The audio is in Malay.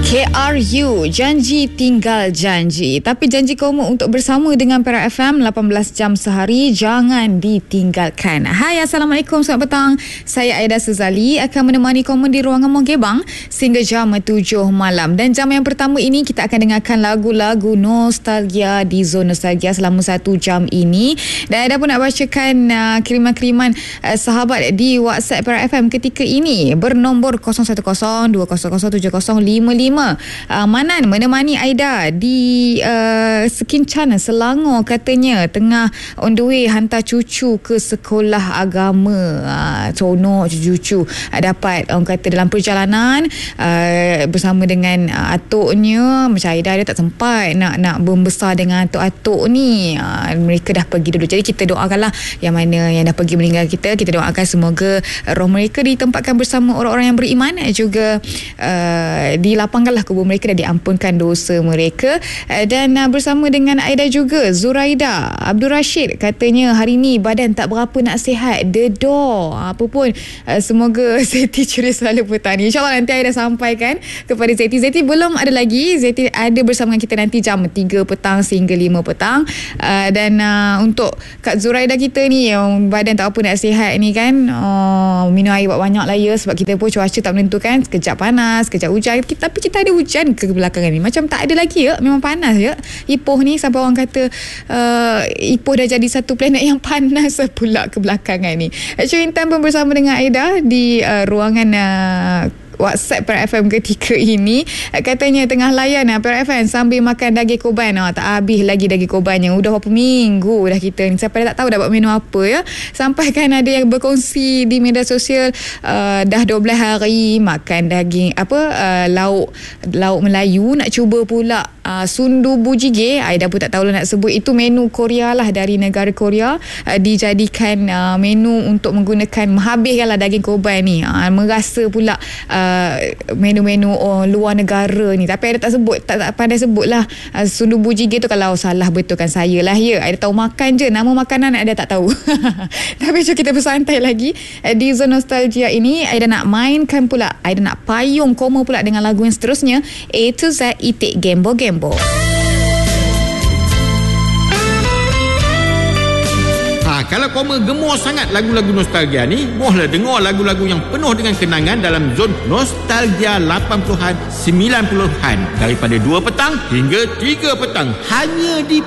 KRU, janji tinggal janji. Tapi janji kamu untuk bersama dengan Perak FM 18 jam sehari jangan ditinggalkan. Hai, Assalamualaikum, selamat petang. Saya Aida Suzali akan menemani kamu di ruangan Mogebang sehingga jam 7 malam. Dan jam yang pertama ini kita akan dengarkan lagu-lagu nostalgia di Zon Nostalgia selama 1 jam ini. Dan Aida pun nak bacakan kiriman-kiriman sahabat di WhatsApp Perak FM ketika ini bernombor 0102007055. Manan menemani Aida di Sekincana, Selangor, katanya tengah on the way hantar cucu ke sekolah agama. Seronok cucu dapat orang kata dalam perjalanan bersama dengan atuknya. Macam Aida tak sempat nak membesar dengan atuk-atuk ni. Mereka dah pergi dulu. Jadi kita doakanlah yang mana yang dah pergi meninggal kita doakan semoga roh mereka ditempatkan bersama orang-orang yang beriman, juga dilapangkanlah kubur mereka dan diampunkan dosa mereka. Dan bersama dengan Aida juga Zuraida Abdul Rashid, katanya hari ni badan tak berapa nak sihat, dedor. Apa pun semoga Zeti ceria selalu petang ni. InsyaAllah nanti Aida sampaikan kepada Zeti. Zeti belum ada lagi. Zeti ada bersama dengan kita nanti jam 3 petang sehingga 5 petang. Dan untuk Kak Zuraida kita ni yang badan tak apa nak sihat ni kan, minum air banyak lah ya, sebab kita pun cuaca tak menentukan, sekejap panas, sekejap hujan. Tapi kita ada hujan ke belakangan ni, macam tak ada lagi ya, memang panas ya Ipoh ni, sampai orang kata Ipoh dah jadi satu planet yang panas pula kebelakangan ni. Actually Intan pun bersama dengan Aida di ruangan WhatsApp Perak FM ketika ini. Katanya tengah layan Perak FM sambil makan daging korban. Tak habis lagi daging korbannya. Udah berapa minggu dah kita ni, siapa dah tak tahu dah buat menu apa ya. Sampai kan ada yang berkongsi di media sosial dah 12 hari makan daging lauk Melayu, nak cuba pula sundu bujige. Aida pun tak tahu nak sebut. Itu menu Korea lah, dari negara Korea, dijadikan menu untuk menggunakan, menghabiskanlah daging korban ni. Merasa pula menu-menu luar negara ni. Tapi Aida tak sebut, tak pandai sebut lah. Sundu bujige tu kalau salah betulkan saya lah ya. Aida tahu makan je, nama makanan Aida tak tahu. Tapi jom kita bersantai lagi di Zon Nostalgia ini. Aida nak mainkan pula, Aida nak payung koma pula dengan lagu yang seterusnya, A to Z Itik Gembo-Gembo. Kalau koma gemar sangat lagu-lagu nostalgia ni, mohlah dengar lagu-lagu yang penuh dengan kenangan dalam Zon Nostalgia 80-an, 90-an, daripada 2 petang hingga 3 petang, hanya di